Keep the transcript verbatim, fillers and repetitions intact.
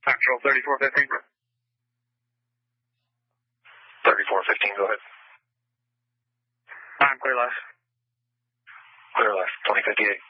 Actual thirty-four fifteen. thirty-four fifteen, go ahead. I'm clear left. Clear left, twenty fifty-eight.